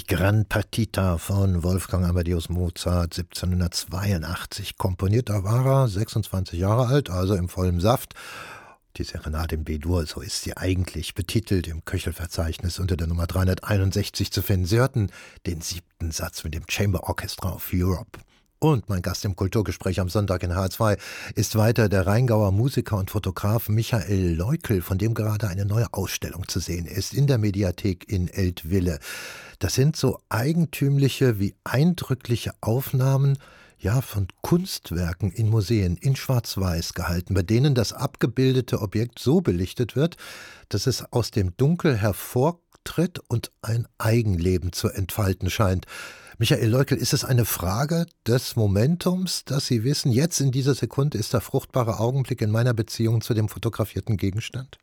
Die Gran Partita von Wolfgang Amadeus Mozart 1782 komponiert. Da war er 26 Jahre alt, also im vollen Saft. Die Serenade in B-Dur, so ist sie eigentlich betitelt, im Köchelverzeichnis unter der Nummer 361 zu finden. Sie hörten den 7. Satz mit dem Chamber Orchestra of Europe. Und mein Gast im Kulturgespräch am Sonntag in H2 ist weiter der Rheingauer Musiker und Fotograf Michael Leukel, von dem gerade eine neue Ausstellung zu sehen ist in der Mediathek in Eltville. Das sind so eigentümliche wie eindrückliche Aufnahmen, ja, von Kunstwerken in Museen in Schwarz-Weiß gehalten, bei denen das abgebildete Objekt so belichtet wird, dass es aus dem Dunkel hervortritt und ein Eigenleben zu entfalten scheint. Michael Leukel, ist es eine Frage des Momentums, dass Sie wissen, jetzt in dieser Sekunde ist der fruchtbare Augenblick in meiner Beziehung zu dem fotografierten Gegenstand?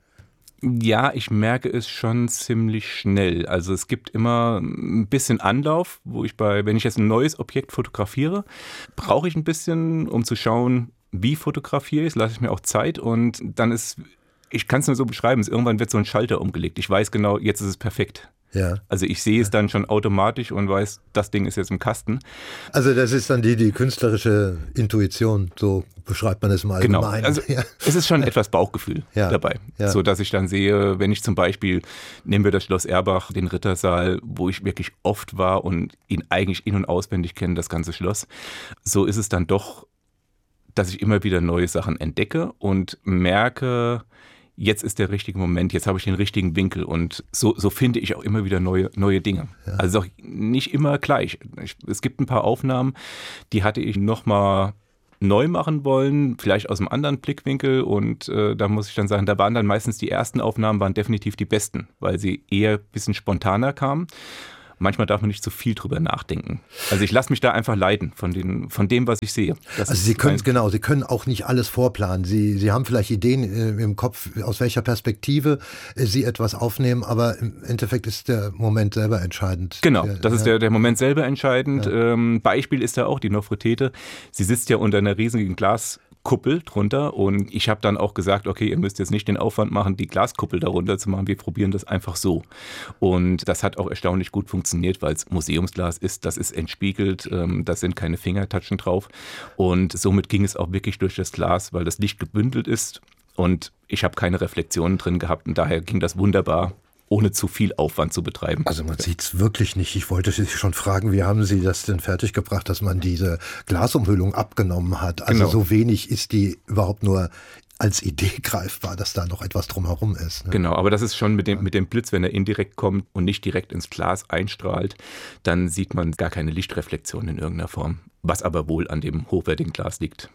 Ja, ich merke es schon ziemlich schnell. Also es gibt immer ein bisschen Anlauf, wenn ich jetzt ein neues Objekt fotografiere, brauche ich ein bisschen, um zu schauen, wie fotografiere ich es, lasse ich mir auch Zeit und dann ich kann es nur so beschreiben, irgendwann wird so ein Schalter umgelegt. Ich weiß genau, jetzt ist es perfekt. Ja. Also ich sehe es dann schon automatisch und weiß, das Ding ist jetzt im Kasten. Also das ist dann die künstlerische Intuition, so beschreibt man es mal allgemein. Genau, also es ist schon etwas Bauchgefühl dabei, so dass ich dann sehe, wenn ich zum Beispiel, nehmen wir das Schloss Erbach, den Rittersaal, wo ich wirklich oft war und ihn eigentlich in- und auswendig kenne, das ganze Schloss, so ist es dann doch, dass ich immer wieder neue Sachen entdecke und merke, jetzt ist der richtige Moment, jetzt habe ich den richtigen Winkel und so finde ich auch immer wieder neue Dinge. Ja. Also auch nicht immer gleich. Es gibt ein paar Aufnahmen, die hatte ich nochmal neu machen wollen, vielleicht aus einem anderen Blickwinkel und da muss ich dann sagen, da waren dann meistens die ersten Aufnahmen waren definitiv die besten, weil sie eher ein bisschen spontaner kamen. Manchmal darf man nicht zu viel drüber nachdenken. Also ich lasse mich da einfach leiten von dem, was ich sehe. Also Sie können auch nicht alles vorplanen. Sie haben vielleicht Ideen im Kopf, aus welcher Perspektive Sie etwas aufnehmen, aber im Endeffekt ist der Moment selber entscheidend. Genau, das ist der Moment selber entscheidend. Ja. Beispiel ist da auch die Nofretete. Sie sitzt ja unter einer riesigen Glaskuppel drunter und ich habe dann auch gesagt, okay, ihr müsst jetzt nicht den Aufwand machen, die Glaskuppel darunter zu machen, wir probieren das einfach so. Und das hat auch erstaunlich gut funktioniert, weil es Museumsglas ist, das ist entspiegelt, da sind keine Fingertatschen drauf und somit ging es auch wirklich durch das Glas, weil das Licht gebündelt ist und ich habe keine Reflexionen drin gehabt und daher ging das wunderbar, ohne zu viel Aufwand zu betreiben. Also man sieht es wirklich nicht. Ich wollte Sie schon fragen, wie haben Sie das denn fertiggebracht, dass man diese Glasumhüllung abgenommen hat? Also so wenig ist die überhaupt nur als Idee greifbar, dass da noch etwas drumherum ist. Ne? Genau, aber das ist schon mit dem Blitz, wenn er indirekt kommt und nicht direkt ins Glas einstrahlt, dann sieht man gar keine Lichtreflexion in irgendeiner Form, was aber wohl an dem hochwertigen Glas liegt.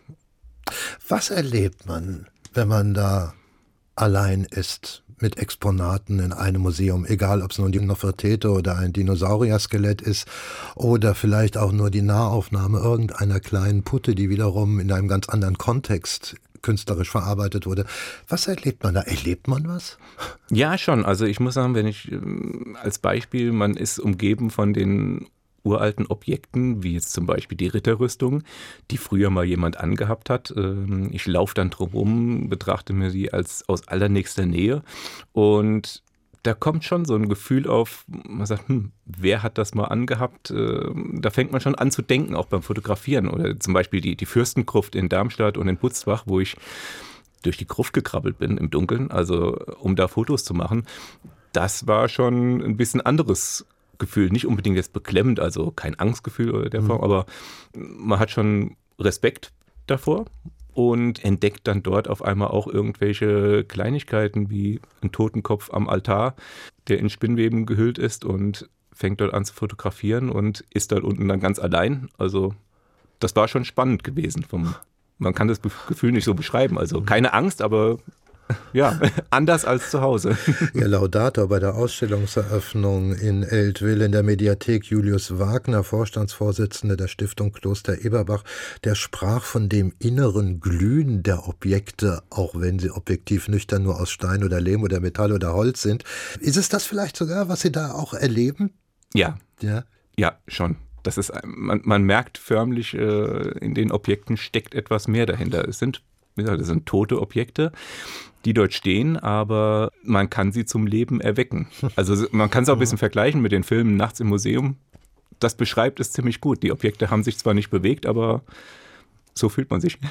Was erlebt man, wenn man da allein ist? Mit Exponaten in einem Museum, egal ob es nun die Nofretete oder ein Dinosaurier-Skelett ist oder vielleicht auch nur die Nahaufnahme irgendeiner kleinen Putte, die wiederum in einem ganz anderen Kontext künstlerisch verarbeitet wurde. Was erlebt man da? Erlebt man was? Ja, schon. Also ich muss sagen, wenn ich als Beispiel, man ist umgeben von den uralten Objekten, wie jetzt zum Beispiel die Ritterrüstung, die früher mal jemand angehabt hat. Ich laufe dann drumherum, betrachte mir die aus allernächster Nähe und da kommt schon so ein Gefühl auf, man sagt, wer hat das mal angehabt? Da fängt man schon an zu denken, auch beim Fotografieren. Oder zum Beispiel die Fürstengruft in Darmstadt und in Butzbach, wo ich durch die Gruft gekrabbelt bin im Dunkeln, also um da Fotos zu machen. Das war schon ein bisschen anderes Gefühl, nicht unbedingt jetzt beklemmend, also kein Angstgefühl oder der Form, aber man hat schon Respekt davor und entdeckt dann dort auf einmal auch irgendwelche Kleinigkeiten wie ein Totenkopf am Altar, der in Spinnweben gehüllt ist und fängt dort an zu fotografieren und ist dort unten dann ganz allein. Also das war schon spannend gewesen. Man kann das Gefühl nicht so beschreiben, also keine Angst, aber ja, anders als zu Hause. Ihr Laudator bei der Ausstellungseröffnung in Eltville in der Mediathek, Julius Wagner, Vorstandsvorsitzender der Stiftung Kloster Eberbach, der sprach von dem inneren Glühen der Objekte, auch wenn sie objektiv nüchtern nur aus Stein oder Lehm oder Metall oder Holz sind. Ist es das vielleicht sogar, was Sie da auch erleben? Ja, schon. Das ist, man merkt förmlich, in den Objekten steckt etwas mehr dahinter. Es sind wie gesagt, das sind tote Objekte, die dort stehen, aber man kann sie zum Leben erwecken. Also man kann es auch ein bisschen vergleichen mit den Filmen Nachts im Museum. Das beschreibt es ziemlich gut. Die Objekte haben sich zwar nicht bewegt, aber so fühlt man sich.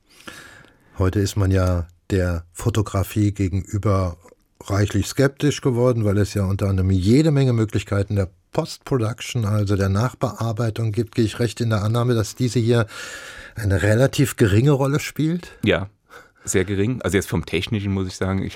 Heute ist man ja der Fotografie gegenüber reichlich skeptisch geworden, weil es ja unter anderem jede Menge Möglichkeiten der Post-Production, also der Nachbearbeitung gibt. Gehe ich recht in der Annahme, dass diese hier eine relativ geringe Rolle spielt? Ja, sehr gering. Also jetzt vom Technischen muss ich sagen,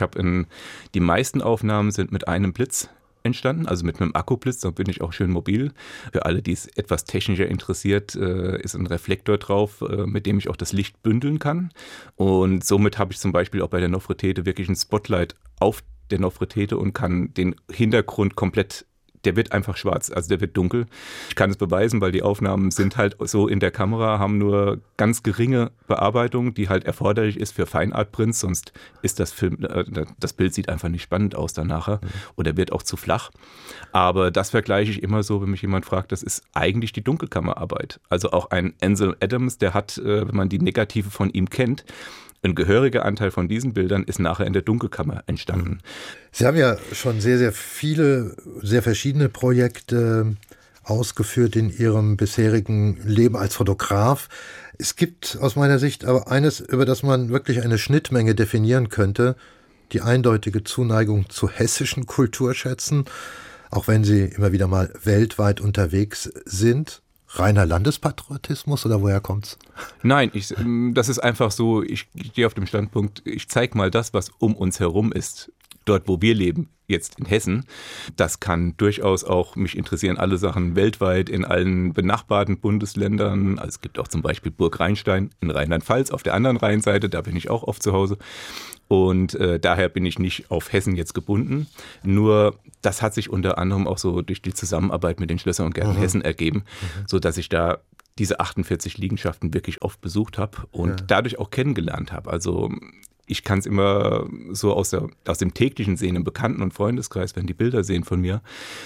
die meisten Aufnahmen sind mit einem Blitz entstanden, also mit einem Akkublitz, da bin ich auch schön mobil. Für alle, die es etwas technischer interessiert, ist ein Reflektor drauf, mit dem ich auch das Licht bündeln kann. Und somit habe ich zum Beispiel auch bei der Nofretete wirklich ein Spotlight auf der Nofretete und kann den Hintergrund komplett, der wird einfach schwarz, also der wird dunkel. Ich kann es beweisen, weil die Aufnahmen sind halt so in der Kamera, haben nur ganz geringe Bearbeitung, die halt erforderlich ist für Feinart-Prints, sonst ist das Bild sieht einfach nicht spannend aus dann nachher oder wird auch zu flach. Aber das vergleiche ich immer so, wenn mich jemand fragt, das ist eigentlich die Dunkelkammerarbeit. Also auch ein Ansel Adams, der hat, wenn man die Negative von ihm kennt, ein gehöriger Anteil von diesen Bildern ist nachher in der Dunkelkammer entstanden. Sie haben ja schon sehr, sehr viele, sehr verschiedene Projekte ausgeführt in Ihrem bisherigen Leben als Fotograf. Es gibt aus meiner Sicht aber eines, über das man wirklich eine Schnittmenge definieren könnte, die eindeutige Zuneigung zu hessischen Kulturschätzen, auch wenn Sie immer wieder mal weltweit unterwegs sind. Reiner Landespatriotismus oder woher kommt's? Nein, das ist einfach so, ich stehe auf dem Standpunkt, ich zeige mal das, was um uns herum ist. Dort, wo wir leben, jetzt in Hessen, das kann durchaus auch mich interessieren, alle Sachen weltweit in allen benachbarten Bundesländern. Also es gibt auch zum Beispiel Burg Rheinstein in Rheinland-Pfalz auf der anderen Rheinseite, da bin ich auch oft zu Hause. Und daher bin ich nicht auf Hessen jetzt gebunden. Nur das hat sich unter anderem auch so durch die Zusammenarbeit mit den Schlössern und Gärten Hessen ergeben, sodass ich da diese 48 Liegenschaften wirklich oft besucht habe und dadurch auch kennengelernt habe. Also ich kann es immer so aus dem täglichen Sehen im Bekannten- und Freundeskreis, wenn die Bilder sehen von mir,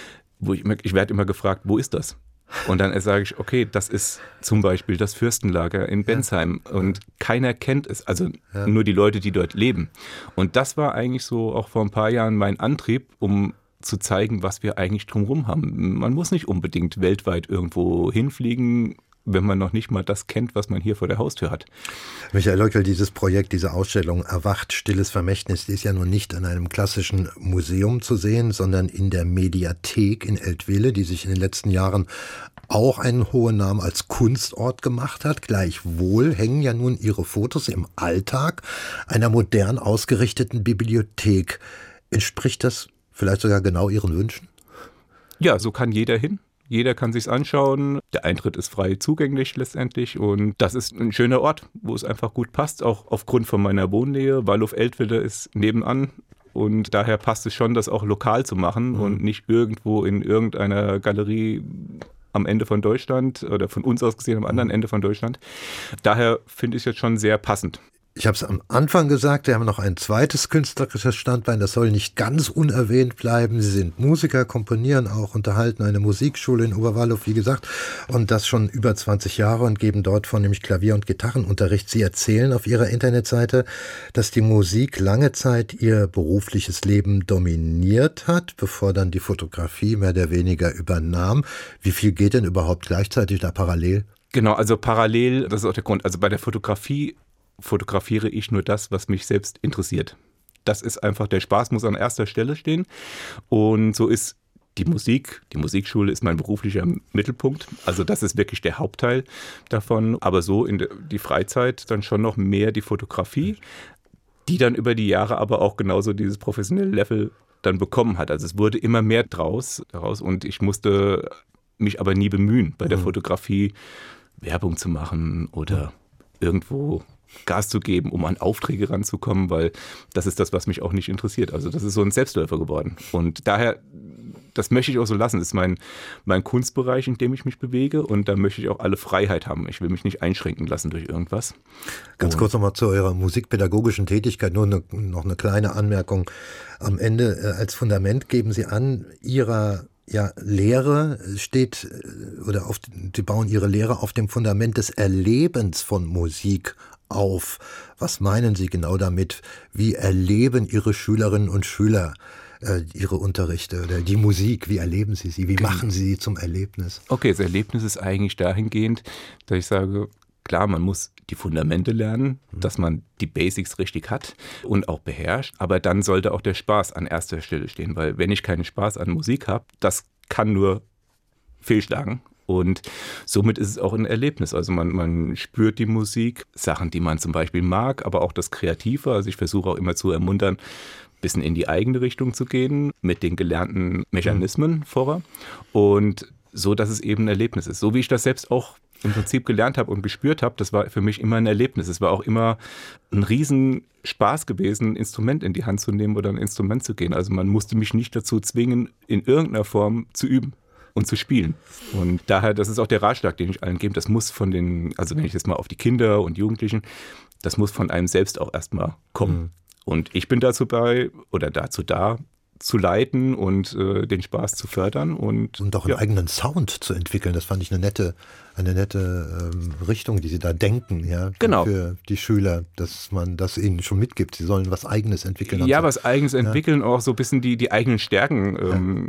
ich werde immer gefragt, wo ist das? Und dann sage ich, okay, das ist zum Beispiel das Fürstenlager in Bensheim und keiner kennt es, also nur die Leute, die dort leben. Und das war eigentlich so auch vor ein paar Jahren mein Antrieb, um zu zeigen, was wir eigentlich drumherum haben. Man muss nicht unbedingt weltweit irgendwo hinfliegen, wenn man noch nicht mal das kennt, was man hier vor der Haustür hat. Michael Leukel, dieses Projekt, diese Ausstellung Erwacht, stilles Vermächtnis, die ist ja nun nicht in einem klassischen Museum zu sehen, sondern in der Mediathek in Eltville, die sich in den letzten Jahren auch einen hohen Namen als Kunstort gemacht hat. Gleichwohl hängen ja nun Ihre Fotos im Alltag einer modern ausgerichteten Bibliothek. Entspricht das vielleicht sogar genau Ihren Wünschen? Ja, so kann jeder hin. Jeder kann sich's anschauen. Der Eintritt ist frei zugänglich letztendlich und das ist ein schöner Ort, wo es einfach gut passt, auch aufgrund von meiner Wohnnähe. Waldhof-Eltville ist nebenan und daher passt es schon, das auch lokal zu machen und nicht irgendwo in irgendeiner Galerie am Ende von Deutschland oder von uns aus gesehen am anderen Ende von Deutschland. Daher finde ich es jetzt schon sehr passend. Ich habe es am Anfang gesagt, wir haben noch ein zweites künstlerisches Standbein, das soll nicht ganz unerwähnt bleiben. Sie sind Musiker, komponieren auch, unterhalten eine Musikschule in Oberwaldhof, wie gesagt, und das schon über 20 Jahre und geben dort vornehmlich Klavier- und Gitarrenunterricht. Sie erzählen auf Ihrer Internetseite, dass die Musik lange Zeit Ihr berufliches Leben dominiert hat, bevor dann die Fotografie mehr oder weniger übernahm. Wie viel geht denn überhaupt gleichzeitig da parallel? Genau, also parallel, das ist auch der Grund. Also bei der Fotografie fotografiere ich nur das, was mich selbst interessiert. Das ist einfach, der Spaß muss an erster Stelle stehen und so ist die Musikschule ist mein beruflicher Mittelpunkt, also das ist wirklich der Hauptteil davon, aber so in die Freizeit dann schon noch mehr die Fotografie, die dann über die Jahre aber auch genauso dieses professionelle Level dann bekommen hat. Also es wurde immer mehr daraus und ich musste mich aber nie bemühen, bei der Fotografie Werbung zu machen oder irgendwo Gas zu geben, um an Aufträge ranzukommen, weil das ist das, was mich auch nicht interessiert. Also das ist so ein Selbstläufer geworden. Und daher, das möchte ich auch so lassen. Das ist mein Kunstbereich, in dem ich mich bewege und da möchte ich auch alle Freiheit haben. Ich will mich nicht einschränken lassen durch irgendwas. Ganz kurz nochmal zu eurer musikpädagogischen Tätigkeit, nur noch eine kleine Anmerkung. Am Ende als Fundament geben Sie an, Ihrer Ja, Lehre steht, die bauen ihre Lehre auf dem Fundament des Erlebens von Musik auf. Was meinen Sie genau damit? Wie erleben Ihre Schülerinnen und Schüler Ihre Unterrichte oder die Musik? Wie erleben Sie sie? Wie machen Sie sie zum Erlebnis? Okay, das Erlebnis ist eigentlich dahingehend, dass ich sage, klar, man muss die Fundamente lernen, dass man die Basics richtig hat und auch beherrscht, aber dann sollte auch der Spaß an erster Stelle stehen, weil wenn ich keinen Spaß an Musik habe, das kann nur fehlschlagen. Und somit ist es auch ein Erlebnis. Also man spürt die Musik, Sachen, die man zum Beispiel mag, aber auch das Kreative. Also ich versuche auch immer zu ermuntern, ein bisschen in die eigene Richtung zu gehen, mit den gelernten Mechanismen vorher. Und so, dass es eben ein Erlebnis ist. So wie ich das selbst auch im Prinzip gelernt habe und gespürt habe, das war für mich immer ein Erlebnis. Es war auch immer ein Riesenspaß gewesen, ein Instrument in die Hand zu nehmen oder ein Instrument zu gehen. Also man musste mich nicht dazu zwingen, in irgendeiner Form zu üben und zu spielen. Und daher, das ist auch der Ratschlag, den ich allen gebe, das muss von den, also wenn ich jetzt mal auf die Kinder und Jugendlichen, das muss von einem selbst auch erstmal kommen. Und ich bin dazu da, zu leiten und den Spaß zu fördern. Und auch einen eigenen Sound zu entwickeln, das fand ich eine nette Richtung, die Sie da denken, ja, genau. Für die Schüler, dass man das ihnen schon mitgibt. Sie sollen was Eigenes entwickeln. Ja, was Eigenes entwickeln, auch so ein bisschen die eigenen Stärken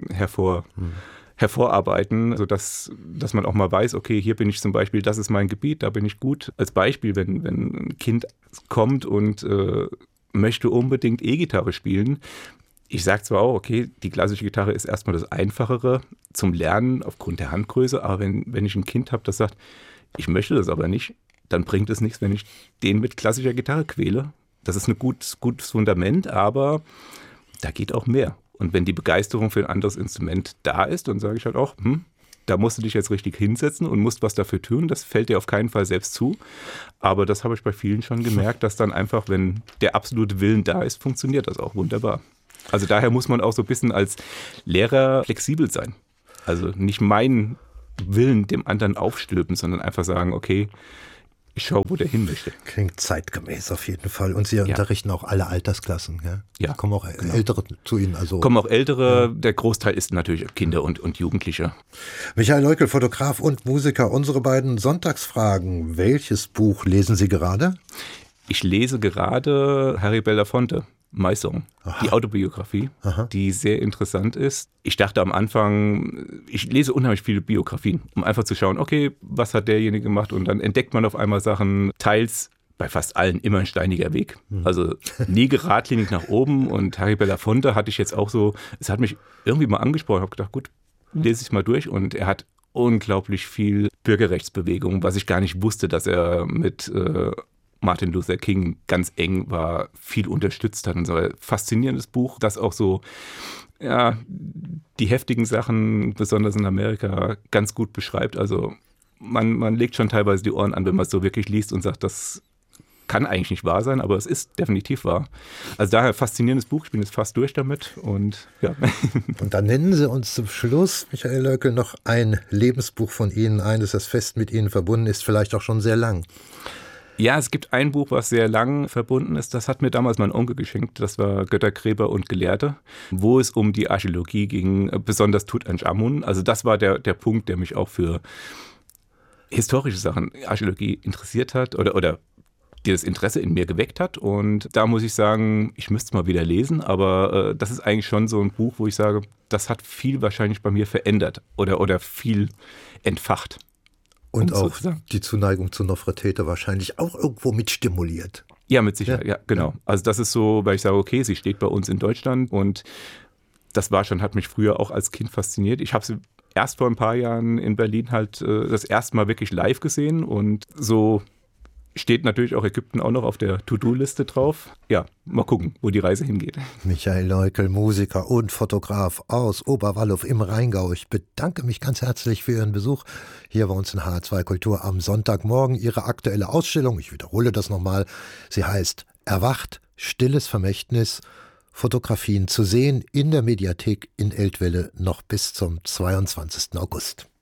hervorarbeiten, sodass man auch mal weiß, okay, hier bin ich zum Beispiel, das ist mein Gebiet, da bin ich gut. Als Beispiel, wenn ein Kind kommt und möchte unbedingt E-Gitarre spielen, ich sage zwar auch, okay, die klassische Gitarre ist erstmal das Einfachere zum Lernen aufgrund der Handgröße, aber wenn ich ein Kind habe, das sagt, ich möchte das aber nicht, dann bringt es nichts, wenn ich den mit klassischer Gitarre quäle. Das ist ein gutes Fundament, aber da geht auch mehr. Und wenn die Begeisterung für ein anderes Instrument da ist, dann sage ich halt auch, da musst du dich jetzt richtig hinsetzen und musst was dafür tun. Das fällt dir auf keinen Fall selbst zu. Aber das habe ich bei vielen schon gemerkt, dass dann einfach, wenn der absolute Willen da ist, funktioniert das auch wunderbar. Also daher muss man auch so ein bisschen als Lehrer flexibel sein. Also nicht meinen Willen dem anderen aufstülpen, sondern einfach sagen, okay, ich schaue, wo der hin möchte. Klingt zeitgemäß auf jeden Fall. Und Sie unterrichten auch alle Altersklassen, ja? Ja. Kommen auch Ältere zu Ihnen? Also, kommen auch Ältere, der Großteil ist natürlich Kinder und Jugendliche. Michael Leukel, Fotograf und Musiker. Unsere beiden Sonntagsfragen. Welches Buch lesen Sie gerade? Ich lese gerade Harry Belafonte. My Song, die Autobiografie, die sehr interessant ist. Ich dachte am Anfang, ich lese unheimlich viele Biografien, um einfach zu schauen, okay, was hat derjenige gemacht? Und dann entdeckt man auf einmal Sachen, teils bei fast allen immer ein steiniger Weg. Also nie geradlinig nach oben. Und Harry Belafonte hatte ich jetzt auch so, es hat mich irgendwie mal angesprochen. Ich habe gedacht, gut, lese ich mal durch. Und er hat unglaublich viel Bürgerrechtsbewegung, was ich gar nicht wusste, dass er mit Martin Luther King ganz eng war, viel unterstützt hat und so. Faszinierendes Buch, das auch so die heftigen Sachen, besonders in Amerika, ganz gut beschreibt. Also man legt schon teilweise die Ohren an, wenn man es so wirklich liest und sagt, das kann eigentlich nicht wahr sein, aber es ist definitiv wahr. Also daher faszinierendes Buch, ich bin jetzt fast durch damit und ja. Und dann nennen Sie uns zum Schluss, Michael Leukel, noch ein Lebensbuch von Ihnen, eines, das fest mit Ihnen verbunden ist, vielleicht auch schon sehr lang. Ja, es gibt ein Buch, was sehr lang verbunden ist. Das hat mir damals mein Onkel geschenkt. Das war Götter, Gräber und Gelehrte, wo es um die Archäologie ging, besonders Tutanchamun. Also das war der Punkt, der mich auch für historische Sachen, Archäologie interessiert hat oder die das Interesse in mir geweckt hat. Und da muss ich sagen, ich müsste es mal wieder lesen, aber das ist eigentlich schon so ein Buch, wo ich sage, das hat viel wahrscheinlich bei mir verändert oder viel entfacht. Und auch die Zuneigung zu Nofretete wahrscheinlich auch irgendwo mit stimuliert. Ja, mit Sicherheit, ja, genau. Also das ist so, weil ich sage, okay, sie steht bei uns in Deutschland und das hat mich früher auch als Kind fasziniert. Ich habe sie erst vor ein paar Jahren in Berlin halt das erste Mal wirklich live gesehen und so steht natürlich auch Ägypten auch noch auf der To-Do-Liste drauf. Ja, mal gucken, wo die Reise hingeht. Michael Leukel, Musiker und Fotograf aus Oberwallow im Rheingau. Ich bedanke mich ganz herzlich für Ihren Besuch hier bei uns in HR2 Kultur am Sonntagmorgen. Ihre aktuelle Ausstellung, ich wiederhole das nochmal, sie heißt Erwacht, stilles Vermächtnis. Fotografien zu sehen in der Mediathek in Eltville noch bis zum 22. August.